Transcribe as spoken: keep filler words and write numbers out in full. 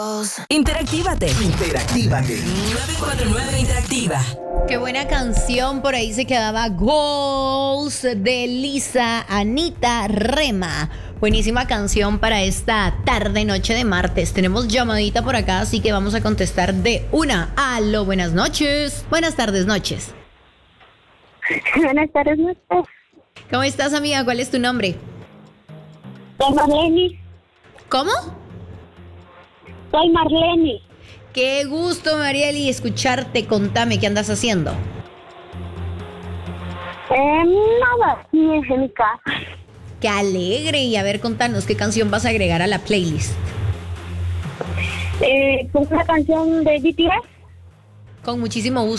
Interactívate. Interactívate. nueve cuatro nueve Interactiva. Qué buena canción, por ahí se quedaba Goals de Lisa Anita Rema. Buenísima canción para esta tarde, noche de martes. Tenemos llamadita por acá, así que vamos a contestar de una. Aló, buenas noches. Buenas tardes, noches. Buenas tardes, noches. ¿Cómo estás, amiga? ¿Cuál es tu nombre? Soy Marlene. ¿Cómo? Soy Marlene. Qué gusto, Marieli, escucharte. Contame, ¿qué andas haciendo? Eh, nada, sí, en mi casa. Qué alegre. Y a ver, contanos, ¿qué canción vas a agregar a la playlist? Eh, con una canción de B T S. Con muchísimo gusto.